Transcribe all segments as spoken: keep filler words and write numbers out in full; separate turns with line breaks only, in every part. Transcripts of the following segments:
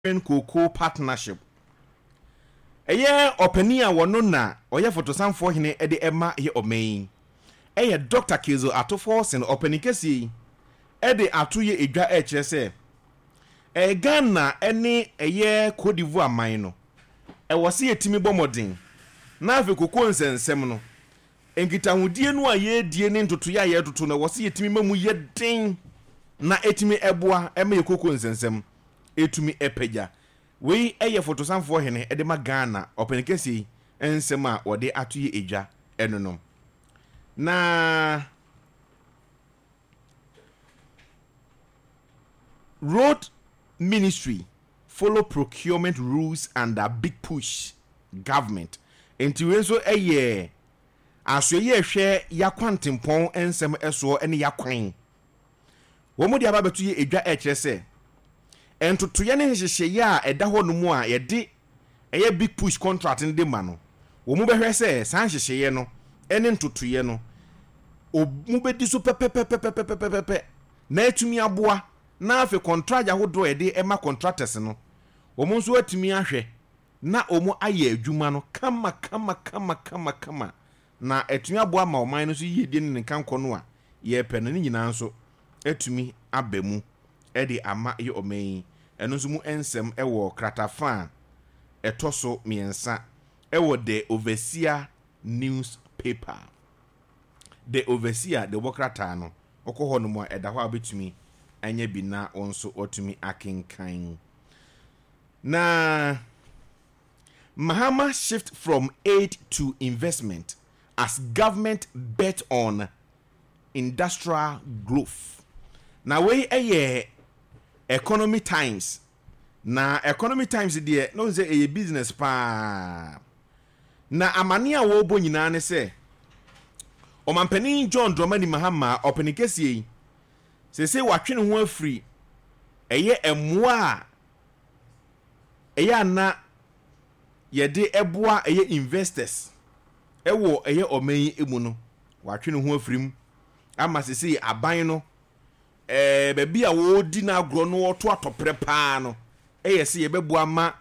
Cocoa Partnership. Eye openia wono na oye fotosanfo hene e de ema ye omeyin. Eye Doctor Kezo atofo sen openikesi e de atoye edwa e kire se e Ghana ene eye Cote d'Ivoire man no e wose yetimi bomodin na afi kokon nsensem no enkita hudie no aye die ne ntoto ya ye toto no wose yetimi mamu ye den na etimi eboa ema ye kokon nsensem etumi epeja we eye fotosanfo hene e de ma Ghana openikesi ensem a wode atoye edwa enonom na Road Ministry follow procurement rules under big push government. Enti we so eye aso ye hwe yakwantempon ensem eso ene yakwan. Wo mo dia ba betu ye edwa e kire se entoto ye ne hyehyeye a eda ho no mu a ye de eye big push contract ndi ma no. Wo mo behwe se san hyehyeye no ene ntoto ye no o mo bedi so pepepepepepepepe na etumi aboa na afi contract ahodo e de ema contractors no omo nso atumi ahwe na omo aye adwuma no kama kama kama kama kama na etumi aboa ma oman no so yedie ne kanko no a ye pe no nyina nso atumi abemu e de ama ye oman eno nso mu ensem e wo kratafa etoso miensa e wo the overseer newspaper the overseer the wokrata no okoho no mo eda ho abetumi anya bi na onso otumi akinkan na Mahama shift from aid to investment as government bet on industrial growth. Na we eye Economy Times na Economy Times de no say eye business pa na amane a wo bo nyina ne se omampani John Dramani Mahama openikesi se se watwene ho afri eye emoa eye ana yede eboa eye investors ewo eye oman emu no watwene ho afrim ama se se aban no eh ba bia wo di na agro no oto atopre pa no eye se ye beboa ma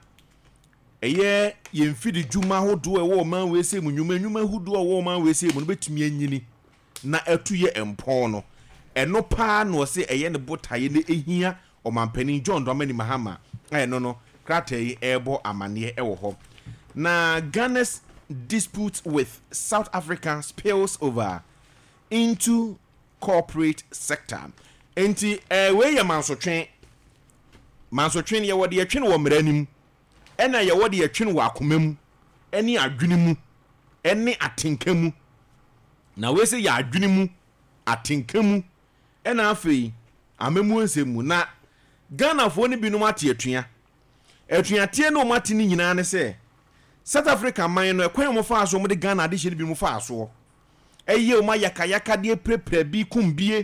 eye ye mfidi djuma hodo ewo man we se mu nwuma nwuma hudo ewo man we se mu no betumi anyini na atu ye empon no eno pa no se eye ne botaye ne ehia omampani John Dramani Mahama eh no no kratai ebo amane ewo ho na Ghana's dispute with South Africa spills over into corporate sector. Enti eh we ye mansotwen mansotwen ye wode ye twen wo mranim ena ye wode ye twen wo akomam eni adwenimu eni atenkamu na we se ya adwenimu atenkamu ena afei amemu nsemu na Ghana fo ne binom ate atua atua tie no mate ni nyina ne se South Africa man no ekwan mo fa aso mo de Ghana de hye bi mo fa aso eye o ma yaka yaka de prepre bi kumbie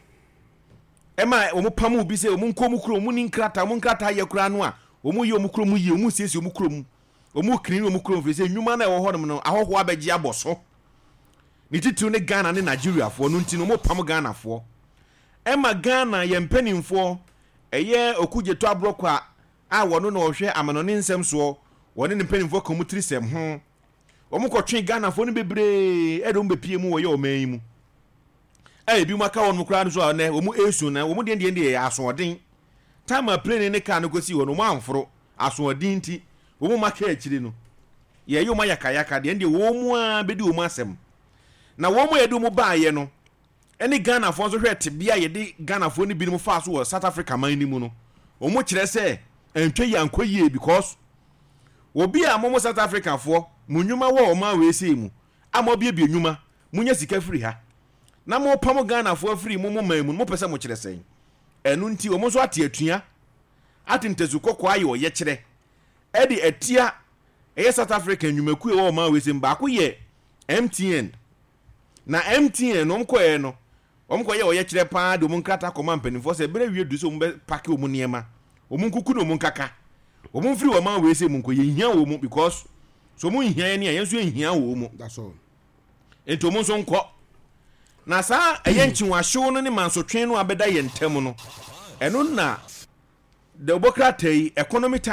ema o mo pamu bi se o mo nkomu kro mo ni nkrata mo nkrata ye kra no a o mo ye o mo kro mo ye o mo siesie o mo kro mo o mo krini o mo kro fe se nwuma na e wo ho no ahoho abaji aboso ni titu ne Ghana ne Nigeria fo no nti no mo pam Ghana fo ema Ghana ye mpanimfo eye okujeto abrokwa a wono na ohwe amanone nsem so woni ne mpanimfo komutri sem ho omukotwe Ghana fo no bebre edom bepie mu wo ye oman mu eh bi maka won mukra no so na omu esu na omu de de de asoden tama plane ne ka no gosi wono mu amforo asoden ti omu maka akire no ye yo mayaka yaka de de wo mu a bedi omu asem na wo mu edu mu baaye no eni Ghana fo so hwe tebia ye de Ghana fo ni bi mu fa so wo South Africa man ni mu no omu kire se entwe yankoyie because obi a mo South Africa fo munwuma wo o ma we sei mu ama bia bia nwuma munya sika free ha na mo pam Ghana fo free mo mo man mu mo pese mo kire sen enu nti o mo so ate atua atentezu kokko aye o ye kire e de atia e South Africa nwumaku e wo ma we sei ba ko ye M T N na M T N no mko e no omko ye o ye kire pa de mo nkrata koma mpanifo se bere wie du so mo be pake o mo niema o mo nkuku no mo nkaka o mo free o ma we sei mo nko ye hia wo mo because so mo hia ne ye so hia wo mo
that's all
ento mo so nko na sa eye nchiwa hyew no ne mansotwen no abeda ye ntem no eno na the Bokrata economy